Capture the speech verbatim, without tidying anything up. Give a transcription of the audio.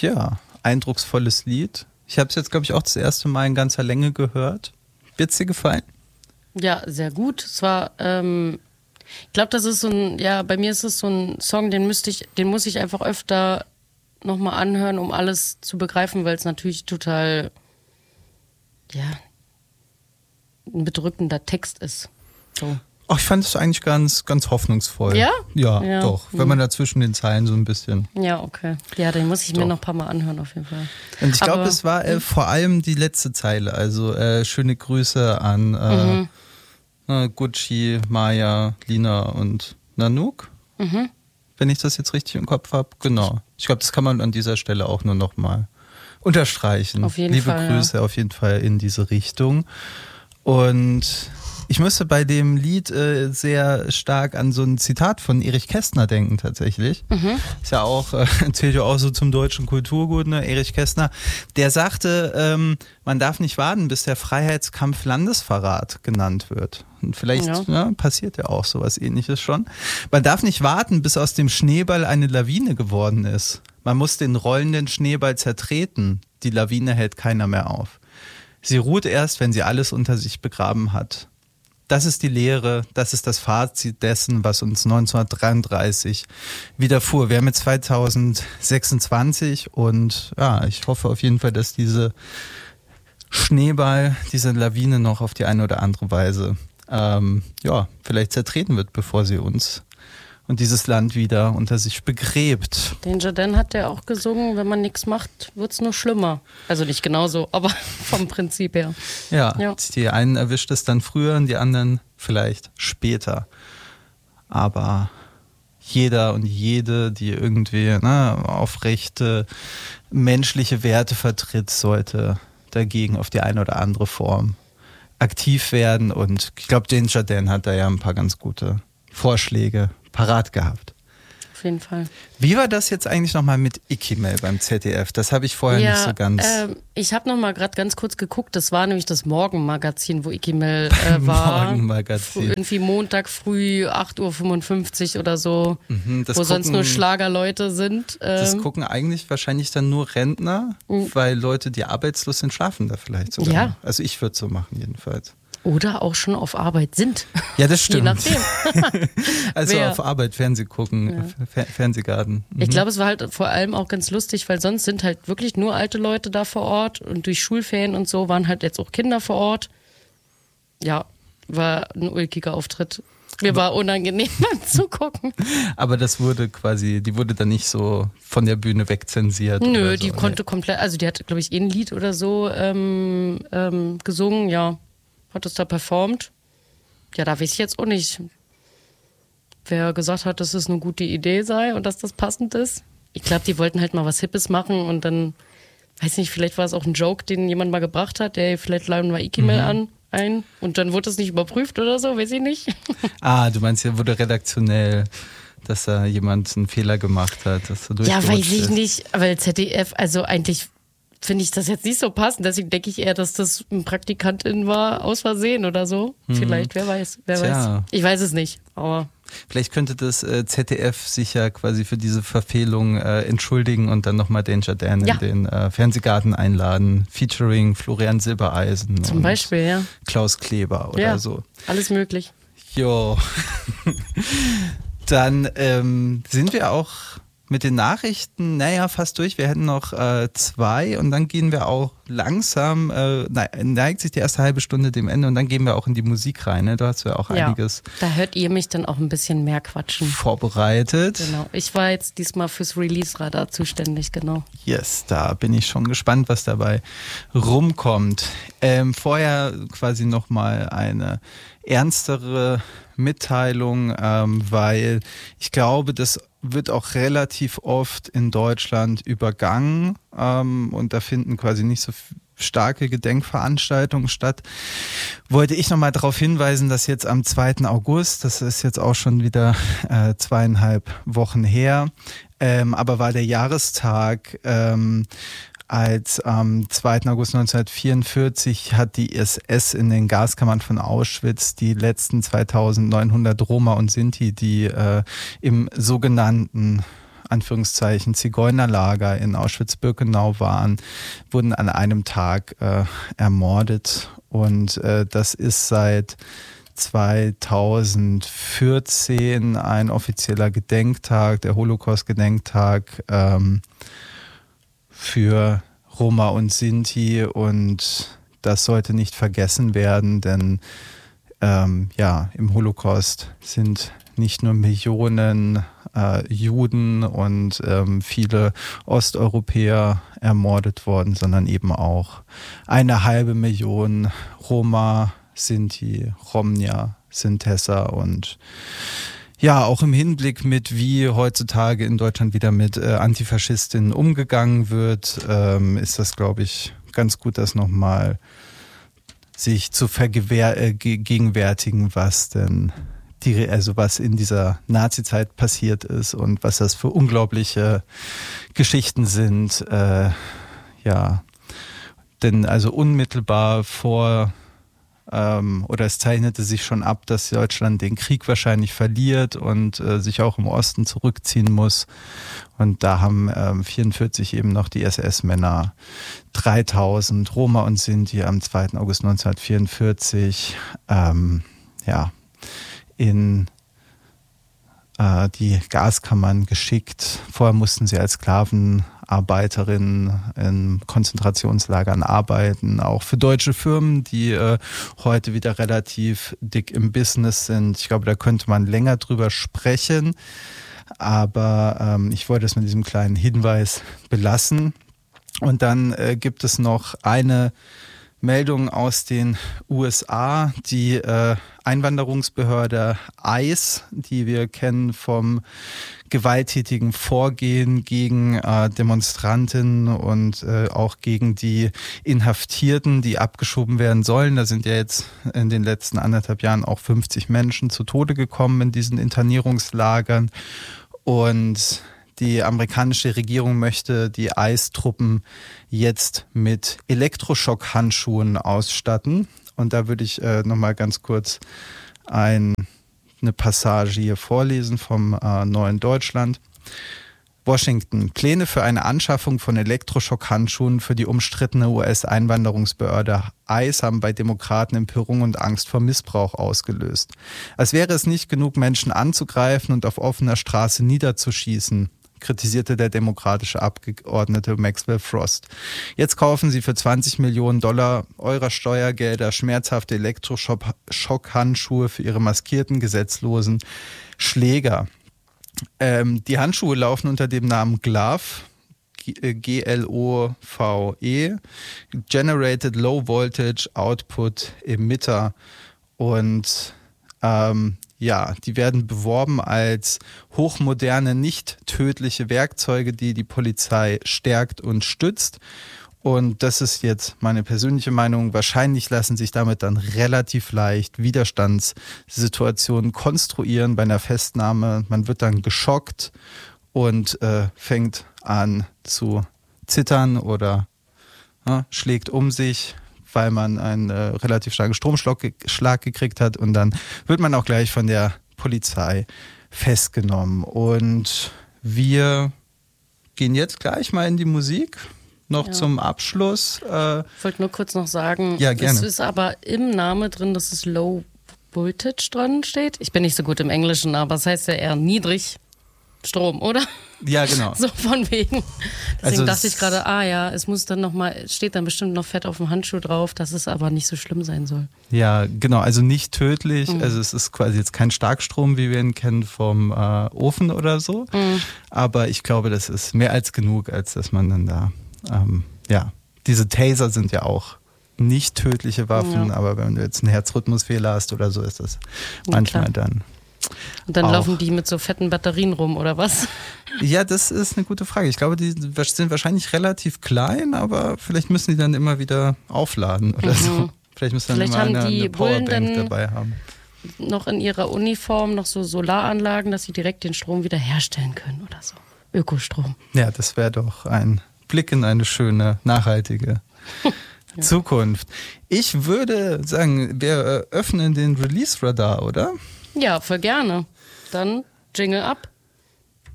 Ja, eindrucksvolles Lied. Ich habe es jetzt, glaube ich, auch das erste Mal in ganzer Länge gehört. Wird's dir gefallen? Ja, sehr gut. Es war, ähm, ich glaube, das ist so ein, ja, bei mir ist es so ein Song, den müsste ich, den muss ich einfach öfter nochmal anhören, um alles zu begreifen, weil es natürlich total, ja, ein bedrückender Text ist. So. Ach, ich fand es eigentlich ganz, ganz hoffnungsvoll. Ja? Ja, Ja. doch. Wenn man da zwischen den Zeilen so ein bisschen. Ja, okay. Ja, den muss ich Doch. mir noch ein paar Mal anhören, auf jeden Fall. Und ich glaube, Aber- es war äh, vor allem die letzte Zeile. Also äh, schöne Grüße an äh, Mhm. äh, Gucci, Maya, Lina und Nanook. Mhm. Wenn ich das jetzt richtig im Kopf habe. Genau. Ich glaube, das kann man an dieser Stelle auch nur noch mal unterstreichen. Auf jeden Liebe Fall, Grüße auf jeden Fall in diese Richtung. Und ich musste bei dem Lied äh, sehr stark an so ein Zitat von Erich Kästner denken tatsächlich. Mhm. Ist ja auch, äh, zählt ja auch so zum deutschen Kulturgut, ne? Erich Kästner. Der sagte, ähm, man darf nicht warten, bis der Freiheitskampf Landesverrat genannt wird. Und vielleicht Ja. ne, passiert ja auch sowas Ähnliches schon. Man darf nicht warten, bis aus dem Schneeball eine Lawine geworden ist. Man muss den rollenden Schneeball zertreten. Die Lawine hält keiner mehr auf. Sie ruht erst, wenn sie alles unter sich begraben hat. Das ist die Lehre, das ist das Fazit dessen, was uns neunzehnhundertdreiunddreißig widerfuhr. Wir haben jetzt zweitausendsechsundzwanzig und ja, ich hoffe auf jeden Fall, dass diese Schneeball, diese Lawine noch auf die eine oder andere Weise ähm, ja, vielleicht zertreten wird, bevor sie uns und dieses Land wieder unter sich begräbt. Den Jardin hat der auch gesungen, wenn man nichts macht, wird's nur schlimmer. Also nicht genauso, aber vom Prinzip her. Ja, Ja. die einen erwischt es dann früher und die anderen vielleicht später. Aber jeder und jede, die irgendwie ne, aufrechte menschliche Werte vertritt, sollte dagegen auf die eine oder andere Form aktiv werden. Und ich glaube, den Jardin hat da ja ein paar ganz gute Vorschläge parat gehabt. Auf jeden Fall. Wie war das jetzt eigentlich nochmal mit Ikimel beim Z D F? Das habe ich vorher ja, nicht so ganz... Ähm, ich habe noch mal gerade ganz kurz geguckt. Das war nämlich das Morgenmagazin, wo Ikimel äh, war. Morgenmagazin. Früh- Irgendwie Montag früh acht Uhr fünfundfünfzig oder so, Mhm, das wo sonst gucken- nur Schlagerleute sind. Das Ähm, gucken eigentlich wahrscheinlich dann nur Rentner, weil Leute, die arbeitslos sind, schlafen da vielleicht sogar. Ja. Also ich würde so machen jedenfalls. oder auch schon auf Arbeit sind. Ja, das Je stimmt. nachdem. Also Wer? auf Arbeit, Fernseh gucken, Fer Fernsehgarten. Mhm. Ich glaube, es war halt vor allem auch ganz lustig, weil sonst sind halt wirklich nur alte Leute da vor Ort und durch Schulferien und so waren halt jetzt auch Kinder vor Ort. Ja, war ein ulkiger Auftritt. Mir war unangenehm beim Zugucken. Aber das wurde quasi, die wurde dann nicht so von der Bühne wegzensiert. Nö, oder die so. konnte komplett, also die hat, glaube ich, eh ein Lied oder so ähm, ähm, gesungen, ja. Hat es da performt. Ja, da weiß ich jetzt auch nicht, wer gesagt hat, dass es eine gute Idee sei und dass das passend ist. Ich glaube, die wollten halt mal was Hippes machen und dann, weiß nicht, vielleicht war es auch ein Joke, den jemand mal gebracht hat, der vielleicht laden wir Ikimel Mhm. an ein und dann wurde es nicht überprüft oder so, weiß ich nicht. Ah, du meinst, hier wurde redaktionell, dass da jemand einen Fehler gemacht hat. Dass so Ja, weiß durchgerutscht ich ist. nicht, weil Z D F, also eigentlich finde ich das jetzt nicht so passend, deswegen denke ich eher, dass das eine Praktikantin war, aus Versehen oder so. Vielleicht, wer weiß, wer Tja. weiß. Ich weiß es nicht, aber Vielleicht könnte das äh, Z D F sich ja quasi für diese Verfehlung äh, entschuldigen und dann nochmal den Jardin Ja. in den äh, Fernsehgarten einladen, featuring Florian Silbereisen zum und Beispiel, ja. Klaus Kleber oder Ja, so. alles möglich. Jo. Dann ähm, sind wir auch mit den Nachrichten, naja, fast durch. Wir hätten noch äh, zwei und dann gehen wir auch langsam, äh, neigt sich die erste halbe Stunde dem Ende und dann gehen wir auch in die Musik rein. Ne? Da hast du ja auch Ja, einiges da hört ihr mich dann auch ein bisschen mehr quatschen. vorbereitet. Genau. Ich war jetzt diesmal fürs Release-Radar zuständig, genau. Yes, da bin ich schon gespannt, was dabei rumkommt. Ähm, vorher quasi nochmal eine ernstere Mitteilung, ähm, weil ich glaube, das wird auch relativ oft in Deutschland übergangen ähm, und da finden quasi nicht so f- starke Gedenkveranstaltungen statt. Wollte ich nochmal darauf hinweisen, dass jetzt am zweiten August, das ist jetzt auch schon wieder äh, zweieinhalb Wochen her, ähm, aber war der Jahrestag, ähm, als am zweiten August neunzehnhundertvierundvierzig hat die S S in den Gaskammern von Auschwitz die letzten zweitausendneunhundert Roma und Sinti, die äh, im sogenannten Anführungszeichen Zigeunerlager in Auschwitz-Birkenau waren, wurden an einem Tag äh, ermordet. Und äh, das ist seit zweitausendvierzehn ein offizieller Gedenktag, der Holocaust-Gedenktag ähm, für Roma und Sinti, und das sollte nicht vergessen werden, denn ähm, ja, im Holocaust sind nicht nur Millionen äh, Juden und ähm, viele Osteuropäer ermordet worden, sondern eben auch eine halbe Million Roma, Sinti, Romnia, Sintessa, und ja, auch im Hinblick mit, wie heutzutage in Deutschland wieder mit äh, Antifaschistinnen umgegangen wird, ähm, ist das, glaube ich, ganz gut, das nochmal sich zu vergegenwärtigen, was denn die, also was in dieser Nazi-Zeit passiert ist und was das für unglaubliche Geschichten sind. Äh, ja, denn also unmittelbar vor ähm, oder es zeichnete sich schon ab, dass Deutschland den Krieg wahrscheinlich verliert und äh, sich auch im Osten zurückziehen muss. Und da haben ähm, vierundvierzig eben noch die S S-Männer dreitausend Roma und Sinti am zweiten August neunzehnhundertvierundvierzig ähm, ja, in äh, die Gaskammern geschickt. Vorher mussten sie als Sklavenarbeiterinnen in Konzentrationslagern arbeiten, auch für deutsche Firmen, die äh, heute wieder relativ dick im Business sind. Ich glaube, da könnte man länger drüber sprechen, aber ähm, ich wollte es mit diesem kleinen Hinweis belassen. Und dann äh, gibt es noch eine Meldung aus den U S A, die äh, Einwanderungsbehörde ICE, die wir kennen vom gewalttätigen Vorgehen gegen äh, Demonstrantinnen und äh, auch gegen die Inhaftierten, die abgeschoben werden sollen. Da sind ja jetzt in den letzten anderthalb Jahren auch fünfzig Menschen zu Tode gekommen in diesen Internierungslagern. Und die amerikanische Regierung möchte die ICE-Truppen jetzt mit Elektroschockhandschuhen ausstatten. Und da würde ich äh, nochmal ganz kurz ein, eine Passage hier vorlesen vom äh, Neuen Deutschland. Washington. Pläne für eine Anschaffung von Elektroschockhandschuhen für die umstrittene U S-Einwanderungsbehörde ICE haben bei Demokraten Empörung und Angst vor Missbrauch ausgelöst. Als wäre es nicht genug, Menschen anzugreifen und auf offener Straße niederzuschießen, kritisierte der demokratische Abgeordnete Maxwell Frost. Jetzt kaufen sie für zwanzig Millionen Dollar eurer Steuergelder schmerzhafte Elektroschockhandschuhe für ihre maskierten, gesetzlosen Schläger. Ähm, die Handschuhe laufen unter dem Namen Glove, G L O V E, Generated Low Voltage Output Emitter, und ähm, ja, die werden beworben als hochmoderne, nicht tödliche Werkzeuge, die die Polizei stärkt und stützt. Und das ist jetzt meine persönliche Meinung. Wahrscheinlich lassen sich damit dann relativ leicht Widerstandssituationen konstruieren bei einer Festnahme. Man wird dann geschockt und äh, fängt an zu zittern oder äh, schlägt um sich, weil man einen äh, relativ starken Stromschlag ge- Schlag gekriegt hat, und dann wird man auch gleich von der Polizei festgenommen. Und wir gehen jetzt gleich mal in die Musik. Noch ja. zum Abschluss. Äh, ich wollte nur kurz noch sagen, ja, gerne. Es ist aber im Namen drin, dass es Low Voltage dran steht. Ich bin nicht so gut im Englischen, aber es heißt ja eher niedrig Strom, oder? Ja, genau. So von wegen. Deswegen also dachte ich gerade, ah ja, es muss dann nochmal, steht dann bestimmt noch fett auf dem Handschuh drauf, dass es aber nicht so schlimm sein soll. Ja, genau, also nicht tödlich. Mhm. Also es ist quasi jetzt kein Starkstrom, wie wir ihn kennen vom äh, Ofen oder so. Mhm. Aber ich glaube, das ist mehr als genug, als dass man dann da, ähm, ja, diese Taser sind ja auch nicht tödliche Waffen, ja. aber wenn du jetzt einen Herzrhythmusfehler hast oder so, ist das ja, manchmal klar. dann Und dann auch. Laufen die mit so fetten Batterien rum, oder was? Ja, das ist eine gute Frage. Ich glaube, die sind wahrscheinlich relativ klein, aber vielleicht müssen die dann immer wieder aufladen oder mhm. so. Vielleicht müssen dann vielleicht immer haben eine, die eine Powerbank Bullen dabei haben. Noch in ihrer Uniform noch so Solaranlagen, dass sie direkt den Strom wieder herstellen können oder so. Ökostrom. Ja, das wäre doch ein Blick in eine schöne, nachhaltige ja. Zukunft. Ich würde sagen, wir öffnen den Release-Radar, oder? Ja, voll gerne. Dann Jingle ab.